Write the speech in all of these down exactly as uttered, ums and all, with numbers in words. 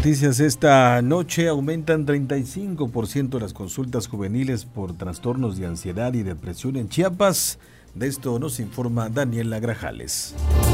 noticias esta noche. Aumentan treinta y cinco por ciento las consultas juveniles por trastornos de ansiedad y depresión en Chiapas. De esto nos informa Daniela Grajales.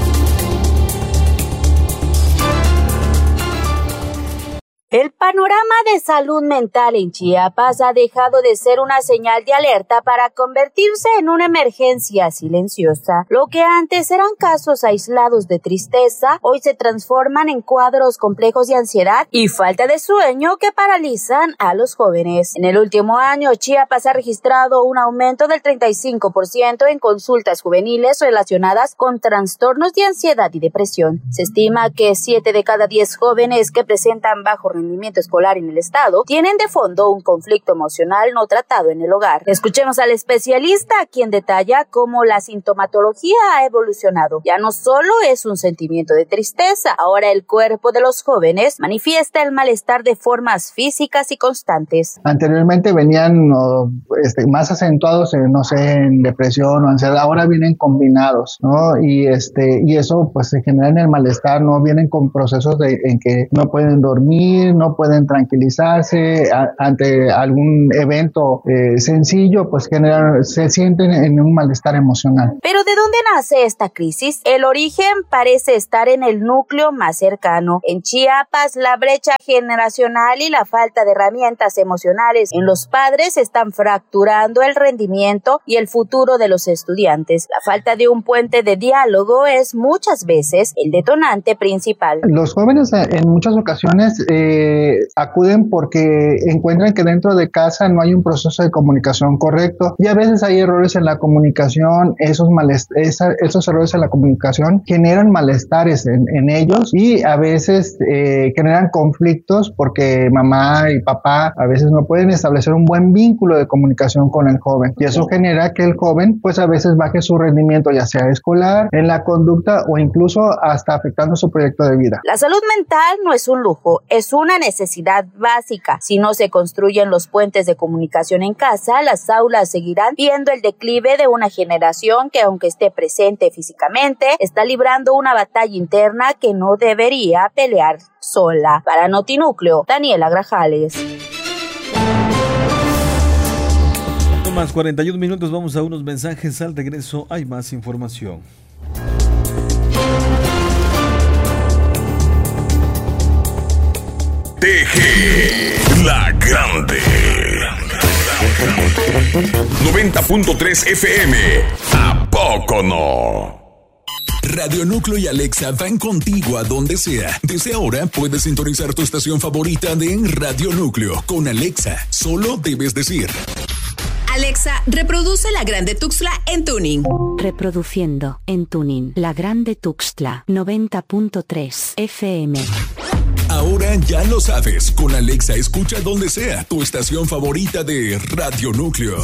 El panorama de salud mental en Chiapas ha dejado de ser una señal de alerta para convertirse en una emergencia silenciosa. Lo que antes eran casos aislados de tristeza, hoy se transforman en cuadros complejos de ansiedad y falta de sueño que paralizan a los jóvenes. En el último año, Chiapas ha registrado un aumento del treinta y cinco por ciento en consultas juveniles relacionadas con trastornos de ansiedad y depresión. Se estima que siete de cada diez jóvenes que presentan bajo rendimiento escolar en el estado tienen de fondo un conflicto emocional no tratado en el hogar. Escuchemos al especialista, quien detalla cómo la sintomatología ha evolucionado. Ya no solo es un sentimiento de tristeza, ahora el cuerpo de los jóvenes manifiesta el malestar de formas físicas y constantes. Anteriormente venían no, este, más acentuados en, no sé, en depresión o ansiedad, ahora vienen combinados, ¿no? Y este y eso pues se genera en el malestar, ¿no? Vienen con procesos de, en que no pueden dormir, no pueden tranquilizarse a, ante algún evento eh, sencillo, pues generan, se sienten en un malestar emocional. Pero ¿de dónde nace esta crisis? El origen parece estar en el núcleo más cercano. En Chiapas, la brecha generacional y la falta de herramientas emocionales en los padres están fracturando el rendimiento y el futuro de los estudiantes. La falta de un puente de diálogo es muchas veces el detonante principal. Los jóvenes en muchas ocasiones eh, acuden porque encuentran que dentro de casa no hay un proceso de comunicación correcto y a veces hay errores en la comunicación. Esos, malest- esa, esos errores en la comunicación generan malestares en, en ellos y a veces eh, generan conflictos porque mamá y papá a veces no pueden establecer un buen vínculo de comunicación con el joven y eso genera que el joven pues a veces baje su rendimiento, ya sea escolar, en la conducta o incluso hasta afectando su proyecto de vida. La salud mental no es un lujo, es una necesidad básica. Si no se construyen los puentes de comunicación en casa, las aulas seguirán viendo el declive de una generación que, aunque esté presente físicamente, está librando una batalla interna que no debería pelear sola. Para Notinúcleo, Daniela Grajales. No más cuarenta y un minutos, vamos a unos mensajes. Al regreso hay más información. T G La Grande noventa punto tres F M. ¿A poco no? Radio Núcleo y Alexa van contigo a donde sea. Desde ahora puedes sintonizar tu estación favorita de Radio Núcleo. Con Alexa, solo debes decir: Alexa, reproduce La Grande Tuxtla en tuning. Reproduciendo en tuning La Grande Tuxtla noventa punto tres F M. Ahora ya lo sabes, con Alexa escucha donde sea tu estación favorita de Radio Núcleo.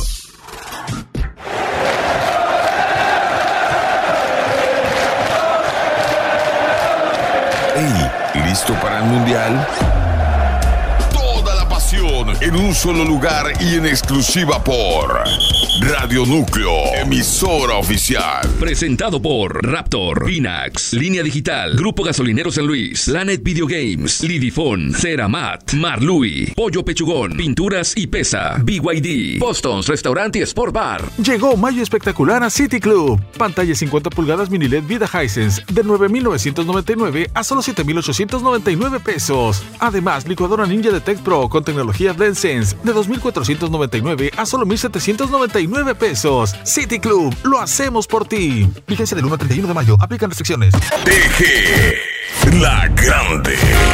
Hey, ¿listo para el mundial? Toda la pasión en un solo lugar y en exclusiva por Radio Núcleo, emisora oficial. Presentado por Raptor, Pinax, Línea Digital, Grupo Gasolinero San Luis, Lanet Video Games, Lidifón, Ceramat, Marlui, Pollo Pechugón, Pinturas y Pesa, B Y D, Boston's Restaurante y Sport Bar. Llegó mayo espectacular a City Club. Pantalla cincuenta pulgadas mini L E D Vida Hisense de nueve mil novecientos noventa y nueve a solo siete mil ochocientos noventa y nueve pesos. Además, licuadora Ninja de Tech Pro con tecnología DenSense de dos mil cuatrocientos noventa y nueve a solo mil setecientos noventa y nueve pesos. City Club, lo hacemos por ti. Vigencia del uno al treinta y uno de mayo. Aplican restricciones. T G La Grande.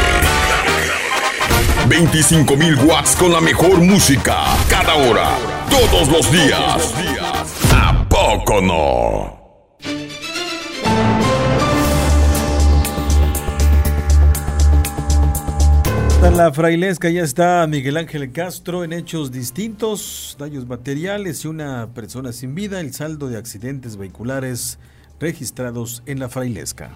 veinticinco mil watts con la mejor música. Cada hora. Todos los días. ¿A poco no? En la Frailesca ya está Miguel Ángel Castro en hechos distintos, daños materiales y una persona sin vida, el saldo de accidentes vehiculares registrados en la Frailesca.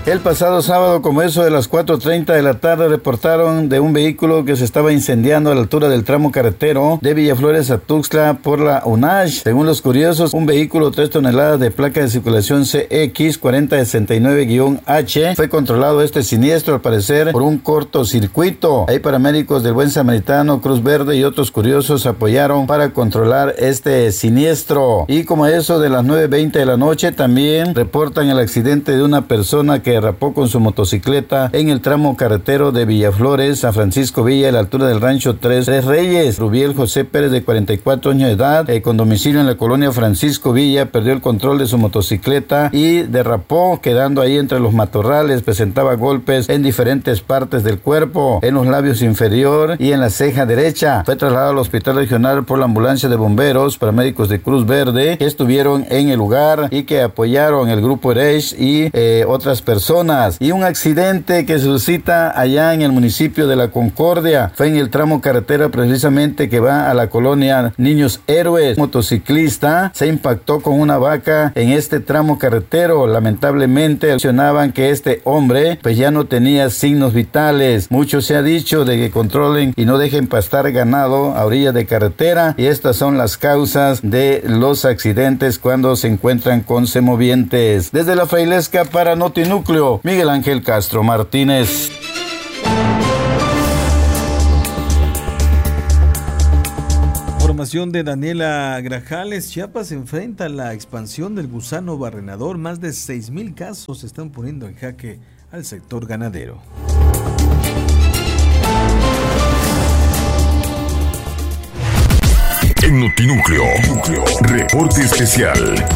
El pasado sábado, como eso de las cuatro treinta de la tarde, reportaron de un vehículo que se estaba incendiando a la altura del tramo carretero de Villaflores a Tuxtla por la U N A S. Según los curiosos, un vehículo tres toneladas de placa de circulación C X cuarenta sesenta y nueve H fue controlado este siniestro, al parecer, por un cortocircuito. Hay paramédicos del Buen Samaritano, Cruz Verde y otros curiosos apoyaron para controlar este siniestro. Y como eso de las nueve veinte de la noche, también reportan el accidente de una persona que derrapó con su motocicleta en el tramo carretero de Villaflores a Francisco Villa, a la altura del rancho Tres, Tres Reyes. Rubiel José Pérez, de cuarenta y cuatro años de edad, eh, con domicilio en la colonia Francisco Villa, perdió el control de su motocicleta y derrapó, quedando ahí entre los matorrales. Presentaba golpes en diferentes partes del cuerpo, en los labios inferior y en la ceja derecha. Fue trasladado al hospital regional por la ambulancia de bomberos, paramédicos de Cruz Verde, que estuvieron en el lugar y que apoyaron el grupo Eresh y eh, otras personas. Y un accidente que se suscita allá en el municipio de La Concordia. Fue en el tramo carretera precisamente que va a la colonia Niños Héroes. Un motociclista se impactó con una vaca en este tramo carretero. Lamentablemente mencionaban que este hombre pues ya no tenía signos vitales. Mucho se ha dicho de que controlen y no dejen pastar ganado a orilla de carretera, y estas son las causas de los accidentes cuando se encuentran con semovientes. Desde La Frailesca para Notinúcleo, Miguel Ángel Castro Martínez. Información de Daniela Grajales. Chiapas enfrenta la expansión del gusano barrenador. Más de seis mil casos se están poniendo en jaque al sector ganadero. En Notinúcleo, reporte especial.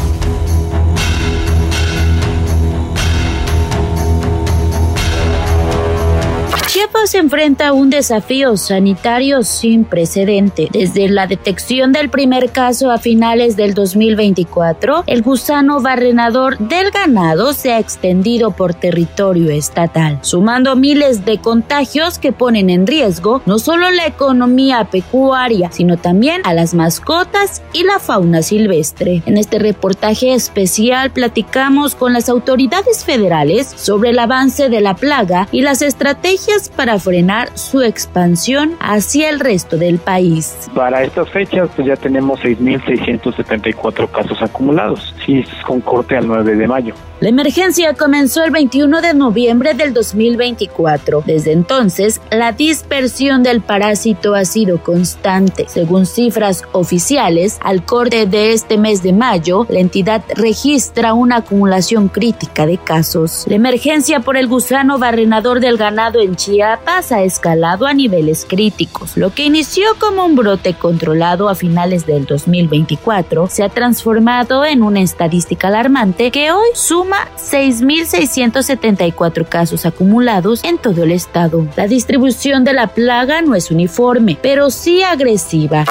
Chiapas enfrenta un desafío sanitario sin precedente. Desde la detección del primer caso a finales del dos mil veinticuatro, el gusano barrenador del ganado se ha extendido por territorio estatal, sumando miles de contagios que ponen en riesgo no solo la economía pecuaria, sino también a las mascotas y la fauna silvestre. En este reportaje especial platicamos con las autoridades federales sobre el avance de la plaga y las estrategias para frenar su expansión hacia el resto del país. Para estas fechas pues ya tenemos seis mil seiscientos setenta y cuatro casos acumulados, sí, con corte al nueve de mayo. La emergencia comenzó el veintiuno de noviembre del dos mil veinticuatro. Desde entonces, la dispersión del parásito ha sido constante. Según cifras oficiales, al corte de este mes de mayo, la entidad registra una acumulación crítica de casos. La emergencia por el gusano barrenador del ganado en Chiapas ha escalado a niveles críticos. Lo que inició como un brote controlado a finales del dos mil veinticuatro se ha transformado en una estadística alarmante que hoy suma seis mil seiscientos setenta y cuatro casos acumulados en todo el estado. La distribución de la plaga no es uniforme, pero sí agresiva.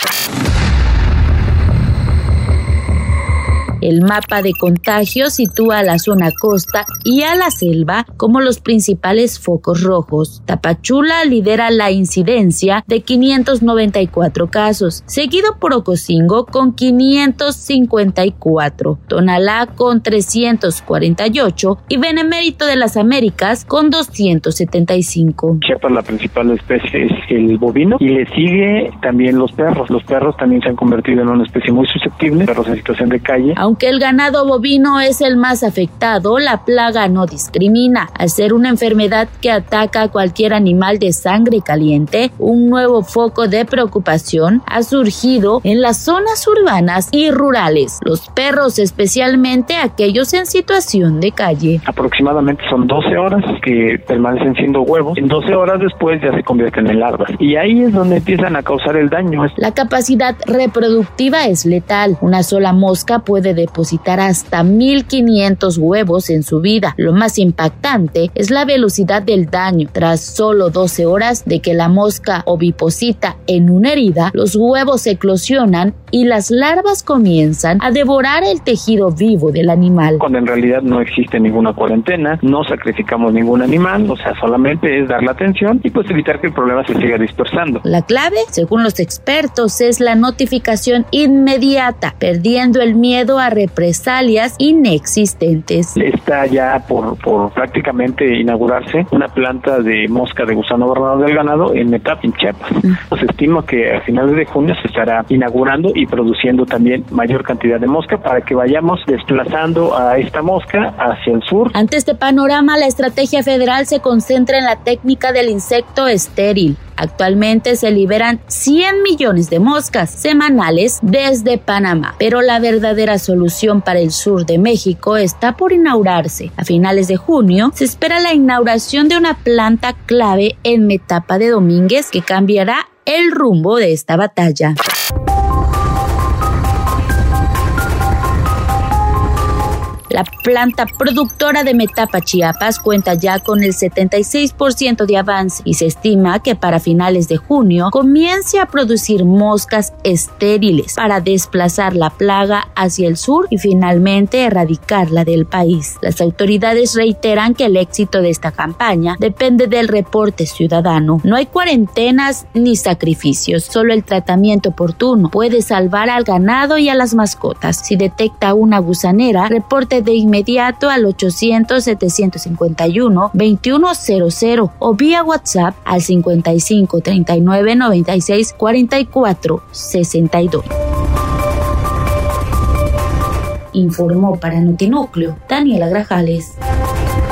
El mapa de contagio sitúa a la zona costa y a la selva como los principales focos rojos. Tapachula lidera la incidencia de quinientos noventa y cuatro casos, seguido por Ocosingo con quinientos cincuenta y cuatro, Tonalá con trescientos cuarenta y ocho y Benemérito de las Américas con doscientos setenta y cinco. Chiapas, la principal especie es el bovino y le sigue también los perros. Los perros también se han convertido en una especie muy susceptible, perros en situación de calle. Aunque el ganado bovino es el más afectado, la plaga no discrimina. Al ser una enfermedad que ataca a cualquier animal de sangre caliente, un nuevo foco de preocupación ha surgido en las zonas urbanas y rurales. Los perros, especialmente aquellos en situación de calle. Aproximadamente son doce horas que permanecen siendo huevos. En doce horas después ya se convierten en larvas. Y ahí es donde empiezan a causar el daño. La capacidad reproductiva es letal. Una sola mosca puede depositar hasta mil quinientos huevos en su vida. Lo más impactante es la velocidad del daño. Tras solo doce horas de que la mosca oviposita en una herida, los huevos eclosionan y las larvas comienzan a devorar el tejido vivo del animal. Cuando en realidad no existe ninguna cuarentena, no sacrificamos ningún animal, o sea, solamente es dar la atención y pues evitar que el problema se siga dispersando. La clave, según los expertos, es la notificación inmediata, perdiendo el miedo a represalias inexistentes. Está ya por, por prácticamente inaugurarse una planta de mosca de gusano borrador del ganado en Metap, en Chiapas. Mm. Se estima que a finales de junio se estará inaugurando y produciendo también mayor cantidad de mosca para que vayamos desplazando a esta mosca hacia el sur. Ante este panorama, la estrategia federal se concentra en la técnica del insecto estéril. Actualmente se liberan cien millones de moscas semanales desde Panamá, pero la verdadera solución para el sur de México está por inaugurarse. A finales de junio se espera la inauguración de una planta clave en Metapa de Domínguez que cambiará el rumbo de esta batalla. La planta productora de Metapa, Chiapas, cuenta ya con el setenta y seis por ciento de avance y se estima que para finales de junio comience a producir moscas estériles para desplazar la plaga hacia el sur y finalmente erradicarla del país. Las autoridades reiteran que el éxito de esta campaña depende del reporte ciudadano. No hay cuarentenas ni sacrificios, solo el tratamiento oportuno puede salvar al ganado y a las mascotas. Si detecta una gusanera, reporte de inmediato al ochocientos, setecientos cincuenta y uno, veintiuno cero cero o vía WhatsApp al cincuenta y cinco, treinta y nueve, noventa y seis, cuarenta y cuatro, sesenta y dos. Informó para Notinúcleo Daniela Grajales.